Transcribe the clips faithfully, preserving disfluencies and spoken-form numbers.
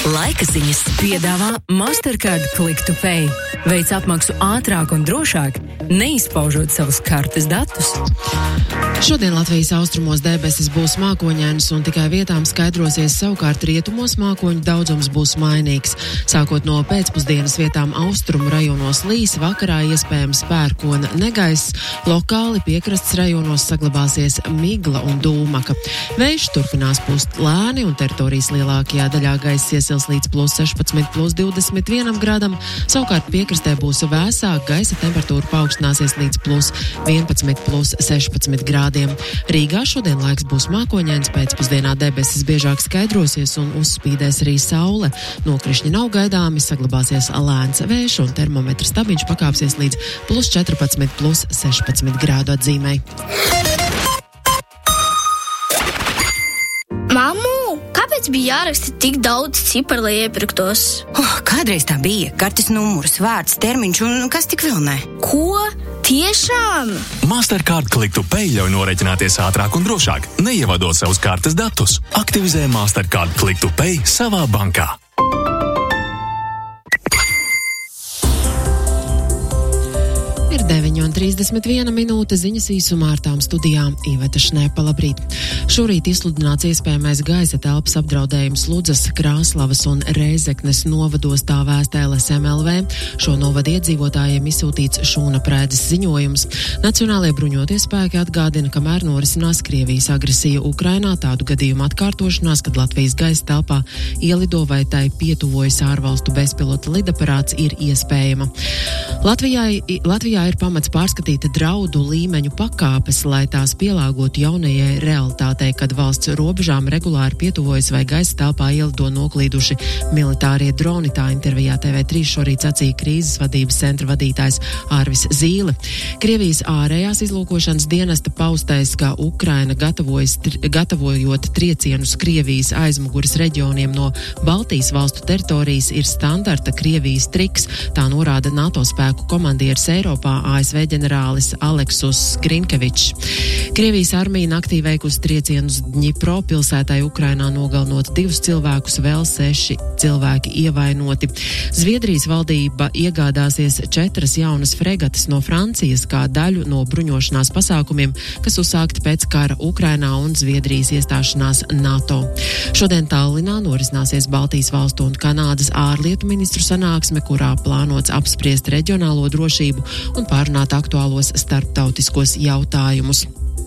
Laika ziņas piedāvā Mastercard Click to Pay. Veic apmaksu ātrāk un drošāk, neizpaužot savus kartes datus. Šodien Latvijas austrumos debesis būs mākoņainas un tikai vietām skaidrosies, savukārt rietumos mākoņu daudzums būs mainīgs. Sākot no pēcpusdienas vietām austrumu rajonos līs, vakarā iespējams pērkona negaiss, lokāli piekrastes rajonos saglabāsies migla un dūmaka. Vējš turpinās pūst lēni un teritorijas lielākajā daļā gaiss iesils līdz plus sešpadsmit, plus divdesmit vienam grādam, savukārt piekrastē būs vēsāk, gaisa temperatūra paaugstināsies līdz plus vienpadsmit, plus sešpadsmit grādiem. Rīgā šodien laiks būs mākoņains, pēcpusdienā debesis biežāk skaidrosies un uzspīdēs arī saule. Nokrišņi nav gaidāmi, saglabāsies lēns vējš un termometra stabiņš pakāpsies līdz plus četrpadsmit, plus sešpadsmit grādu atzīmei. Mammu, kāpēc bija jāraksta tik daudz ciparu, lai iepirktos? Oh, kādreiz tā bija. Kartes numurs, vārds, termiņš un kas tik vēl ne. Ko? Tiešām? Mastercard Click to Pay ļauj norēķināties ātrāk un drošāk, neievadot savus kartes datus. Aktivizē Mastercard Click to Pay savā bankā. Ir deviņi un trīsdesmit viena minūte, ziņas īsumā ar tām studijām Iveta Šnepa, labrīt. Šorīt izsludināts iespējamais gaisa telpas apdraudējums Ludzas, Krāslavas un Rēzeknes novados, tā vēsta L S M L V. Šo novadu iedzīvotājiem izsūtīts šūna prēdes ziņojums. Nacionālie bruņotie spēki atgādina, kamēr norisinās Krievijas agresija Ukrainā, tādu gadījumu atkārtošanās, kad Latvijas gaisa telpā ielido vai tai pietuvojas ārvalstu bezpilota lidaparāts, ir iespējama. Latvijai, Latvijā ir pamats pārskatīt draudu līmeņu pakāpes, lai tās pielāgotu jaunajai realitātei, kad valsts robežām regulāri pietuvojas vai gaisa telpā ielido noklīduši militārie droni. Tā intervijā T V trīs šorīt sacīja krīzes vadības centra vadītājs Ārvis Zīle. Krievijas ārējās izlūkošanas dienesta paustais, ka Ukraina gatavojas, gatavojot triecienus Krievijas aizmuguras reģioniem no Baltijas valstu teritorijas, ir standarta Krievijas triks, tā norāda NATO spēku komandieris Eiropā A S V ģenerālis Aleksus Grinkevičs. Krievijas armija naktī veikusi triecienus Dņipro pilsētai Ukrainā, nogalinot divus cilvēkus, vēl seši cilvēki ievainoti. Zviedrijas valdība iegādāsies četras jaunas fregates no Francijas kā daļu no bruņošanās pasākumiem, kas uzsākti pēc kara Ukrainā un Zviedrijas iestāšanās NATO. Šodien Tallinā norisināsies Baltijas valstu un Kanādas ārlietu ministru sanāksme, kurā plānots apspriest reģionālo drošību un pārunāt aktuālos starptautiskos jautājumus.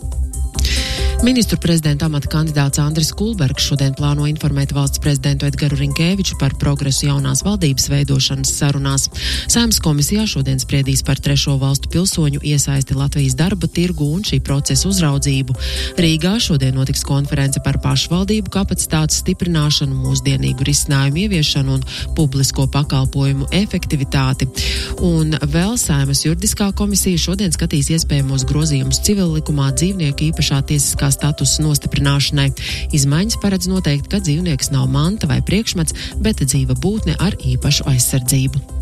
Ministru prezidenta amata kandidāts Andris Kulbergs šodien plāno informēt valsts prezidentu Edgaru Rinkēviču par progresu jaunās valdības veidošanas sarunās. Saeimas komisijā šodien spriedīs par trešo valstu pilsoņu iesaisti Latvijas darba tirgu un šī procesa uzraudzību. Rīgā šodien notiks konference par pašvaldību kapacitātes stiprināšanu, mūsdienīgu risinājumu ieviešanu un publisko pakalpojumu efektivitāti. Un vēl Saeimas juridiskā komisija šodien skatīs iespējamos grozījumus civillikumā dzīvnieku īpašā tiesiskā statusa nostiprināšanai. Izmaiņas paredz noteikt, ka dzīvnieks nav manta vai priekšmets, bet dzīva būtne ar īpašu aizsardzību.